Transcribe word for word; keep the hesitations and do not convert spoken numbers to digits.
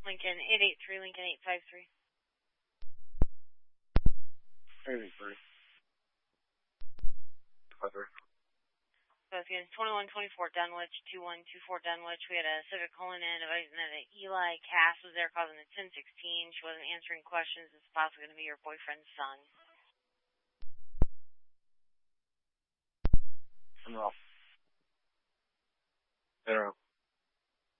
Lincoln eight eight three, Lincoln eight five three. eighty-three. Weather. Both twenty-one twenty-four Dunwich, two one two four Dunwich. We had a Civic calling in advising that Eli Cass was there causing a ten sixteen. She wasn't answering questions. It's possibly going to be your boyfriend's son. I'm off. They're off.